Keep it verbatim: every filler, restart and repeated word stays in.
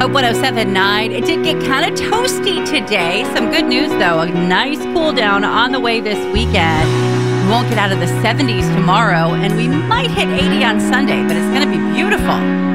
Hope one oh seven point nine. It did get kind of toasty today. Some good news, though. A nice cool down on the way this weekend. We won't get out of the seventies tomorrow, and we might hit eighty on Sunday, but it's going to be beautiful.